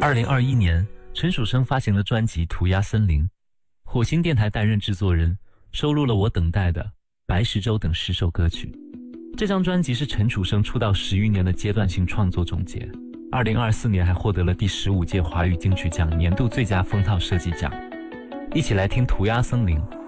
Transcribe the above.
2021年，陈楚生发行了专辑《涂鸦森林》，火星电台担任制作人，收录了《我等待的》《白石洲》等10首歌曲。这张专辑是陈楚生出道10余年的阶段性创作总结。2024年还获得了第15届华语金曲奖年度最佳封套设计奖。一起来听《涂鸦森林》。